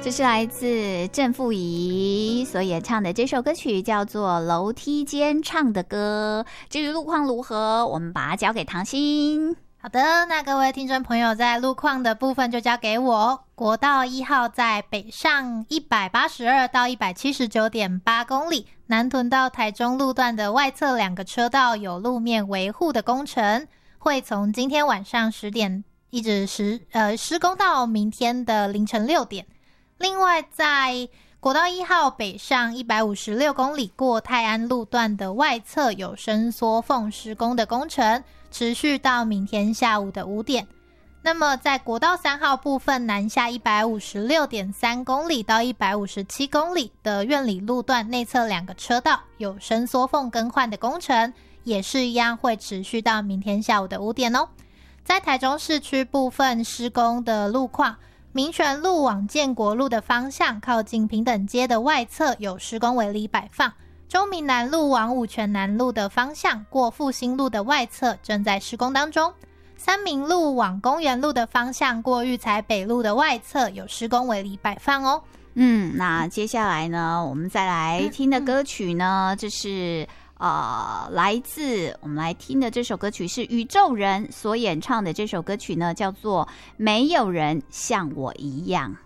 这是来自郑富仪所演唱的这首歌曲，叫做《楼梯间唱的歌》。至于路况如何，我们把它交给唐心。 好的，那各位听众朋友，在路况的部分就交给我。国道1号在北上182到 179.8 公里，南屯到台中路段的外侧2个车道有路面维护的工程，会从今天晚上10点一直施工到明天的凌晨6点。另外在国道1号北上156公里过泰安路段的外侧有伸缩缝施工的工程，持续到明天下午的5点。那么在国道3号部分，南下156.3公里到157公里的苑里路段内侧2个车道有伸缩缝更换的工程，也是一样会持续到明天下午的5点哦。在台中市区部分施工的路况，民权路往建国路的方向，靠近平等街的外侧有施工围篱摆放；中民南路往五权南路的方向，过复兴路的外侧正在施工当中；三民路往公园路的方向，过育才北路的外侧有施工围篱摆放哦。 那接下来呢，我们再来听的歌曲呢，这是来自我们来听的这首歌曲是宇宙人所演唱的，这首歌曲呢叫做《没有人像我一样》。